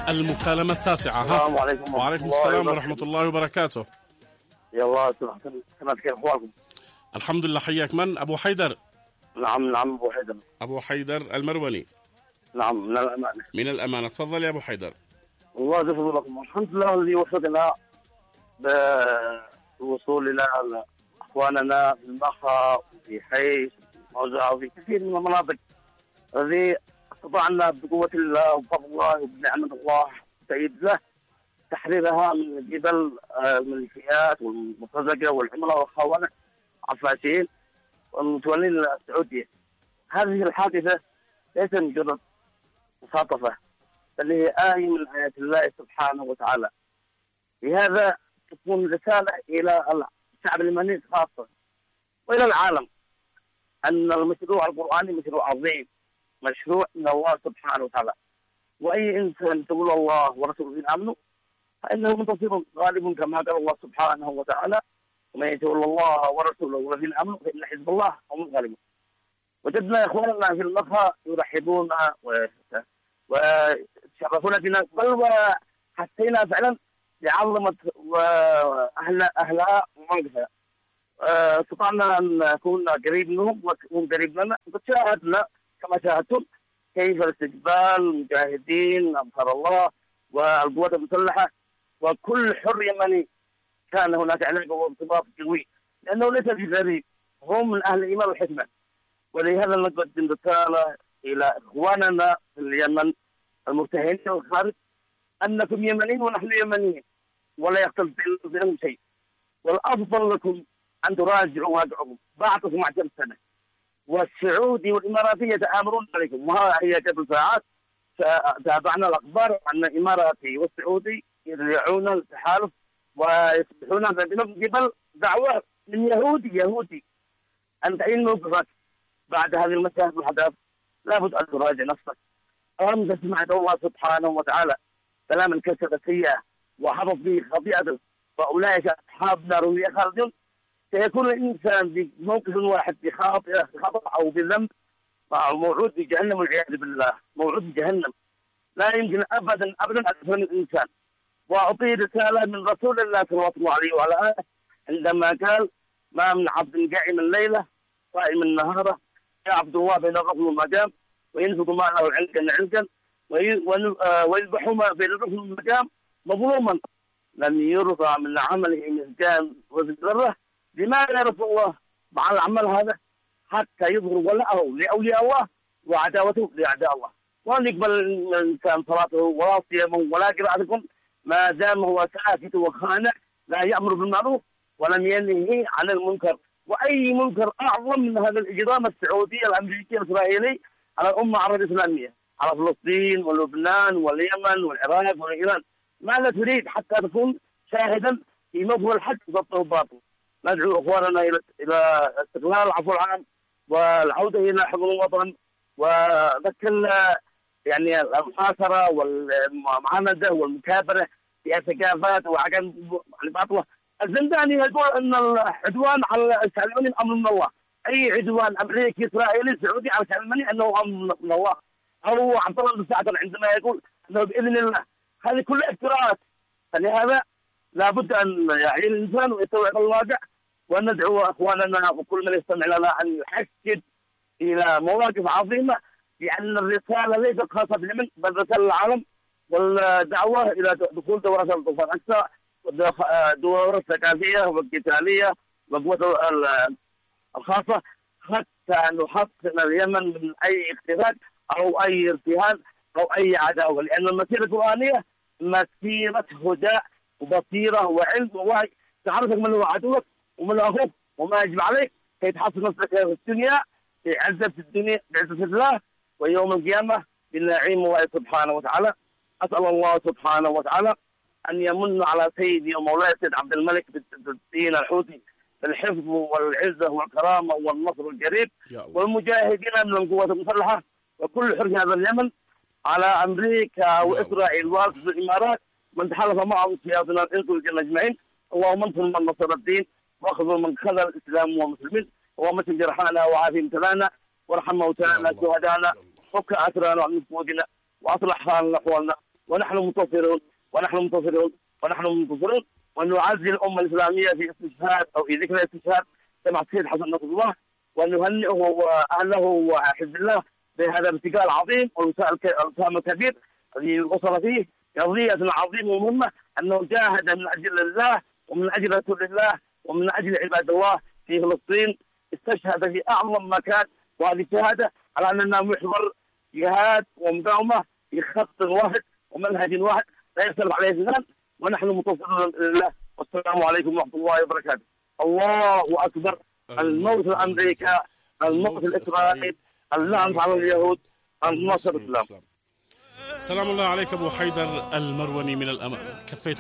المكالمة التاسعة. السلام عليكم. وعليكم السلام ورحمة الله وبركاته. يا الله سنة كيف أخباركم؟ الحمد لله. حياك. من؟ أبو حيدر. نعم أبو حيدر. أبو حيدر المروني. نعم من الأمانة. من الأمانة. تفضل يا أبو حيدر. الله يحفظكم. الحمد لله الذي وفقنا بالوصول إلى أخواننا في المخا وفي حيش وموزع وفي كثير من المناطق الذي استطعنا بقوة الله وبفضل الله وبنعمة الله سيد له تحريرها من قبل الميليشيات والمرتزقة والعملاء والخونة عفاشين والمتولين السعودية. هذه الحادثة ليس مجرد مصادفة، بل هي آية من آيات الله سبحانه وتعالى. لهذا تكون رسالة إلى الشعب اليمني خاصة وإلى العالم أن المشروع القرآني مشروع عظيم، مشروع من الله سبحانه وتعالى، وأي إنسان تقول الله ورسوله آمنوا فإنه منتصر غالب كما قال الله سبحانه وتعالى: ومن يتولى الله ورسوله والذين آمنوا فإن حزب الله هم الغالبون. وجدنا إخواننا في المخا يرحبون ويشرفون بنا، بل وحسينا فعلا بعظمة أهلها وموقفها. استطعنا أن نكون قريب منهم وهم قريب لنا، وقد شاهدنا كما شاهدتم كيف الاستقبال المجاهدين أنصار الله والقوات المسلحة وكل حر يمني كان هناك علاقة وارتباط قوي، لأنه ليس بغريب، هم من أهل الإيمان والحكمة. ولهذا نقدم رسالة إلى إخواننا في اليمن المرتهنين في الخارج أنكم يمنيين ونحن يمنيين ولا يختلف بينهم شيء، والأفضل لكم أن تراجعوا واقعكم بعضكم 10 سنة. والسعودي والإماراتي يتآمرون عليكم، وهي قبل ساعات تابعنا الأخبار أن الإماراتي والسعودي يرجعون التحالف ويصبحون من قبل دعوة من يهودي أن تعين موقفك بعد هذه المشاهد والحدث. لابد أن تراجع نفسك. ألم تسمع الله سبحانه وتعالى كلاما كسب سيئة وحفظ به خطيئته فأولئك أصحاب نار هم فيها خالدون. سيكون الإنسان بموقف واحد بخطأ أو بذنب موعود بجهنم والعياذ بالله، موعود بجهنم. لا يمكن أبدا أن يفهم الإنسان. وأعطي رسالة من رسول الله صلى الله عليه وعلى آله عندما قال: ما من عبد قائم الليلة صائم النهار يعبد الله بين الركن والمقام وينفق ما له علقا ويذبح ما بين الركن والمقام مظلوما لم يرضى من عمله مثقال وزن ذرة. لماذا يا رسول الله مع العمل هذا؟ حتى يظهر ولاءه لأولياء الله وعداوته لأعداء الله، وأن يقبل الإنسان صلاته ولا صيامه ولا قراءتكم ما دام هو ساكت وخانع لا يأمر بالمعروف ولم ينهي عن المنكر. وأي منكر أعظم من هذا الإجرام السعودي الأمريكي الإسرائيلي على الأمة العربية الإسلامية، على فلسطين ولبنان واليمن والعراق والإيران. ماذا تريد حتى تكون شاهدا في موضوع الحق ضبط والباطل؟ ندعو إخواننا إلى استقلال العفو العام والعودة إلى حفظ الوطن، وذكر يعني المحاصرة والمعاندة والمكابرة في ثقافات وعقل باطلة. الزنداني يقول أن العدوان على الشعب اليمني أمر من الله. أي عدوان أمريكي إسرائيلي سعودي على الشعب اليمني أنه أمر من الله. أو عبد الله بن سعد عندما يقول أنه بإذن الله. هذه كلها افتراءات. فلهذا لابد أن يعي الإنسان ويستوعب الواقع، وندعو أخواننا وكل من يستمع لنا أن يحشد إلى مواقف عظيمة، لأن الرسالة ليست خاصة باليمن بل رسالة العالم، والدعوة إلى دخول دورة الطوفان أكثر، دورة ثقافية والقتالية والقوة الخاصة، حتى نحصن اليمن من أي اختلاف أو أي ارتهان أو أي عداوة. لأن المسيرة القرآنية مسيرة هدى وبصيرة وعلم ووعي. تعرفك من هو عدوك ومن أخوك وما يجب عليك كي تحصن نفسك في الدنيا في عزة الدنيا بعزة الله، ويوم القيامة بالنعيم الله سبحانه وتعالى. أسأل الله سبحانه وتعالى أن يمن على سيدي ومولاي سيد عبد الملك بالدين الحوثي بالحفظ والعزة والكرامة والنصر القريب، والمجاهدين من القوات المسلحة وكل حرج هذا اليمن، على أمريكا وإسرائيل والإمارات من تحالف معهم سيادنا الإنس والجن أجمعين. اللهم انصر من نصر الدين واخذل من خذل الإسلام والمسلمين، اللهم اشف جرحانا وعافي ابتلانا وارحم موتانا شهدانا، فك أسرانا وعن نفوذنا وأصلح حالنا أحوالنا، ونحن منتصرون ونحن منتصرون ونحن منتصرون، ونعزي الأمة الإسلامية في استشهاد أو في ذكرى استشهاد سماحة السيد حسن نصر الله، ونهنئه وأهله وحزب الله بهذا الابتكار العظيم والسهم الكبير الذي وصل فيه قضية عظيمة ومهمة، أنه جاهد من أجل الله ومن أجل رسول الله ومن أجل عباد الله في فلسطين، استشهد في أعظم مكان، وهذه الشهادة على أننا محور جهاد ومقاومة في خط واحد ومنهج واحد لا يختلف عليه اثنان، ونحن منتصرون لله. والسلام عليكم ورحمة الله وبركاته. الله أكبر. الموت لأمريكا، الموت لإسرائيل، اللعنة على اليهود، النصر الإسلام. سلام الله عليك أبو حيدر المروني من الأمام. كفيت